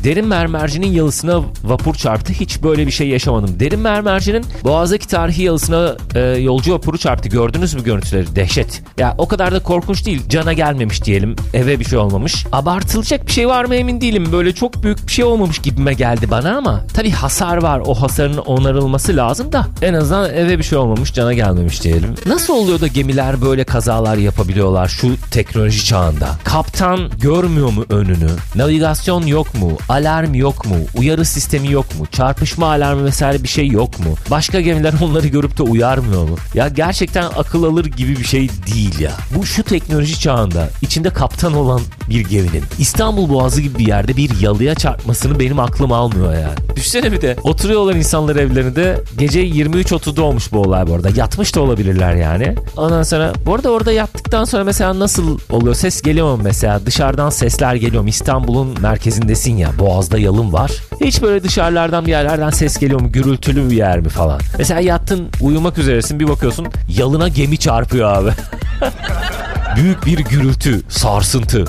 Derin mermercinin yalısına vapur çarptı. Hiç böyle bir şey yaşamadım. Derin mermercinin Boğaz'daki tarihi yalısına yolcu vapuru çarptı. Gördünüz mü görüntüleri? Dehşet. Ya o kadar da korkunç değil. Cana gelmemiş diyelim. Eve bir şey olmamış. Abartılacak bir şey var mı emin değilim. Böyle çok büyük bir şey olmamış gibime geldi bana ama tabii hasar var. O hasarın onarılması lazım da en azından eve bir şey olmamış, cana gelmemiş diyelim. Nasıl oluyor da gemiler böyle kazalar yapabiliyorlar şu teknoloji çağında? Kaptan görmüyor mu önünü? Navigasyon yok mu? Alarm yok mu? Uyarı sistemi yok mu? Çarpışma alarmı vesaire bir şey yok mu? Başka gemiler onları görüp de uyarmıyor mu? Ya gerçekten akıl alır gibi bir şey değil ya. Bu şu teknoloji çağında içinde kaptan olan bir geminin İstanbul Boğazı gibi bir yerde bir yalıya çarpmasını benim aklım almıyor yani. Düşünsene bir de oturuyorlar insanlar evlerinde, gece 23.30'da olmuş bu olay bu arada. Yatmış da olabilirler yani. Ondan sonra bu arada orada yattıktan sonra mesela nasıl oluyor? Ses geliyor mu mesela? Dışarıdan sesler geliyor mu? İstanbul'un merkezindesin ya. Boğaz'da yalın var. Hiç böyle dışarılardan bir yerlerden ses geliyor mu? Gürültülü bir yer mi falan? Mesela yattın, uyumak üzeresin, bir bakıyorsun yalına gemi çarpıyor abi. Büyük bir gürültü, sarsıntı.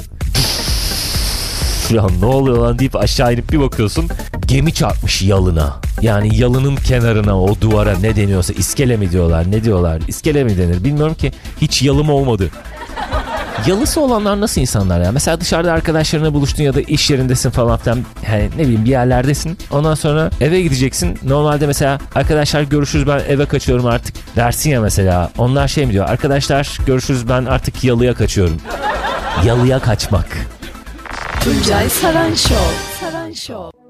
Ya ne oluyor lan deyip aşağı inip bir bakıyorsun gemi çarpmış yalına. Yani yalının kenarına, o duvara, ne deniyorsa, iskele mi diyorlar, ne diyorlar, iskele mi denir bilmiyorum ki, hiç yalım olmadı. Yalısı olanlar nasıl insanlar ya? Mesela dışarıda arkadaşlarına buluştun ya da iş yerindesin falan filan, hani ne bileyim bir yerlerdesin. Ondan sonra eve gideceksin. Normalde mesela arkadaşlar görüşürüz ben eve kaçıyorum artık dersin ya mesela. Onlar şey mi diyor? Arkadaşlar görüşürüz ben artık yalıya kaçıyorum. Yalıya kaçmak. Tuncay Saran Show.